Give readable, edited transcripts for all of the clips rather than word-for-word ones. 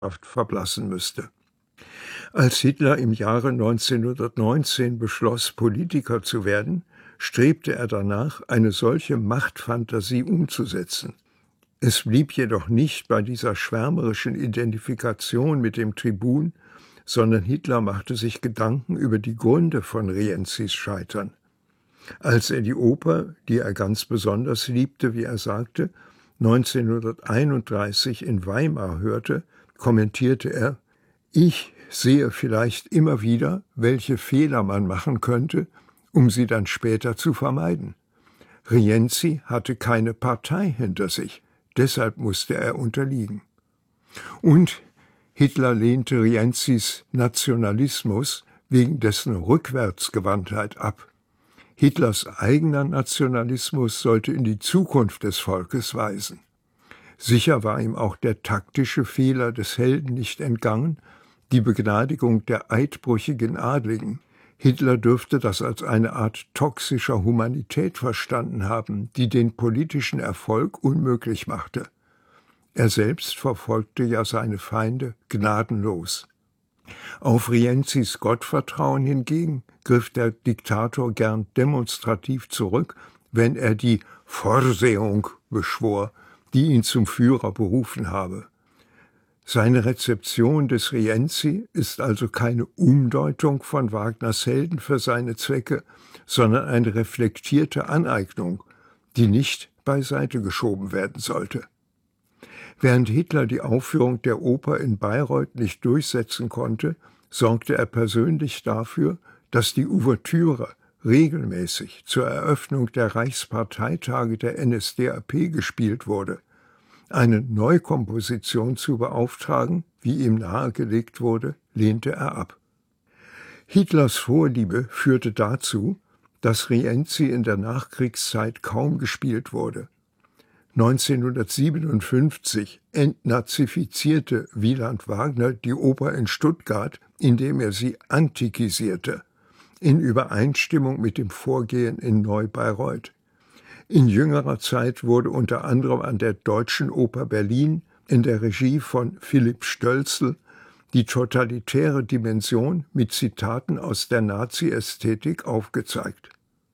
verblassen müsste. Als Hitler im Jahre 1919 beschloss, Politiker zu werden, strebte er danach, eine solche Machtfantasie umzusetzen. Es blieb jedoch nicht bei dieser schwärmerischen Identifikation mit dem Tribun, sondern Hitler machte sich Gedanken über die Gründe von Rienzis Scheitern. Als er die Oper, die er ganz besonders liebte, wie er sagte, 1931 in Weimar hörte, kommentierte er: Ich sehe vielleicht immer wieder, welche Fehler man machen könnte, um sie dann später zu vermeiden. Rienzi hatte keine Partei hinter sich, deshalb musste er unterliegen. Und Hitler lehnte Rienzis Nationalismus wegen dessen Rückwärtsgewandtheit ab. Hitlers eigener Nationalismus sollte in die Zukunft des Volkes weisen. Sicher war ihm auch der taktische Fehler des Helden nicht entgangen, die Begnadigung der eidbrüchigen Adligen. Hitler dürfte das als eine Art toxischer Humanität verstanden haben, die den politischen Erfolg unmöglich machte. Er selbst verfolgte ja seine Feinde gnadenlos. Auf Rienzis Gottvertrauen hingegen griff der Diktator gern demonstrativ zurück, wenn er die Vorsehung beschwor, die ihn zum Führer berufen habe. Seine Rezeption des Rienzi ist also keine Umdeutung von Wagners Helden für seine Zwecke, sondern eine reflektierte Aneignung, die nicht beiseite geschoben werden sollte. Während Hitler die Aufführung der Oper in Bayreuth nicht durchsetzen konnte, sorgte er persönlich dafür, dass die Ouvertüre regelmäßig zur Eröffnung der Reichsparteitage der NSDAP gespielt wurde. Eine Neukomposition zu beauftragen, wie ihm nahegelegt wurde, lehnte er ab. Hitlers Vorliebe führte dazu, dass Rienzi in der Nachkriegszeit kaum gespielt wurde. 1957 entnazifizierte Wieland Wagner die Oper in Stuttgart, indem er sie antikisierte, in Übereinstimmung mit dem Vorgehen in Neu-Bayreuth. In jüngerer Zeit wurde unter anderem an der Deutschen Oper Berlin in der Regie von Philipp Stölzl die totalitäre Dimension mit Zitaten aus der Nazi-Ästhetik aufgezeigt.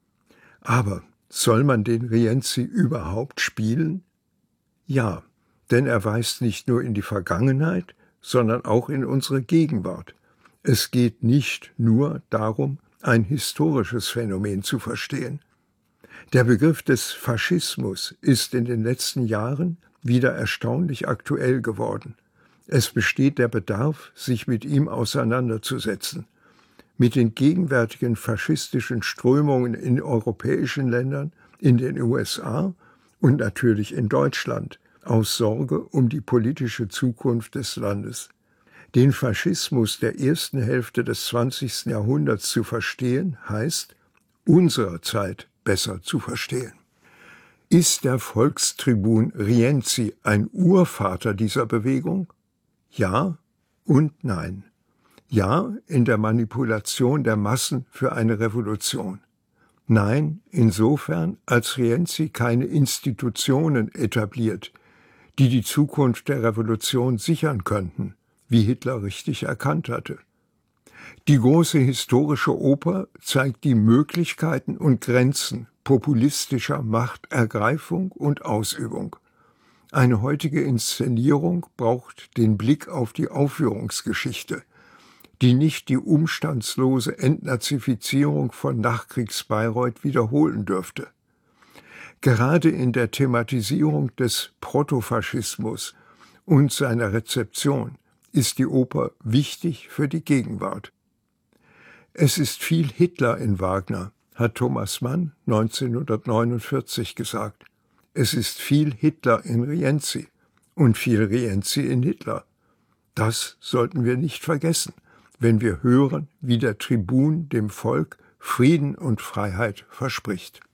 Aber soll man den Rienzi überhaupt spielen? Ja, denn er weist nicht nur in die Vergangenheit, sondern auch in unsere Gegenwart. Es geht nicht nur darum, ein historisches Phänomen zu verstehen. Der Begriff des Faschismus ist in den letzten Jahren wieder erstaunlich aktuell geworden. Es besteht der Bedarf, sich mit ihm auseinanderzusetzen. Mit den gegenwärtigen faschistischen Strömungen in europäischen Ländern, in den USA und natürlich in Deutschland, aus Sorge um die politische Zukunft des Landes. Den Faschismus der ersten Hälfte des 20. Jahrhunderts zu verstehen, heißt, unserer Zeit besser zu verstehen. Ist der Volkstribun Rienzi ein Urvater dieser Bewegung? Ja und nein. Ja, in der Manipulation der Massen für eine Revolution. Nein, insofern, als Rienzi keine Institutionen etabliert, die die Zukunft der Revolution sichern könnten, wie Hitler richtig erkannt hatte. Die große historische Oper zeigt die Möglichkeiten und Grenzen populistischer Machtergreifung und Ausübung. Eine heutige Inszenierung braucht den Blick auf die Aufführungsgeschichte, die nicht die umstandslose Entnazifizierung von Nachkriegs-Bayreuth wiederholen dürfte. Gerade in der Thematisierung des Protofaschismus und seiner Rezeption ist die Oper wichtig für die Gegenwart. Es ist viel Hitler in Wagner, hat Thomas Mann 1949 gesagt. Es ist viel Hitler in Rienzi und viel Rienzi in Hitler. Das sollten wir nicht vergessen, wenn wir hören, wie der Tribun dem Volk Frieden und Freiheit verspricht.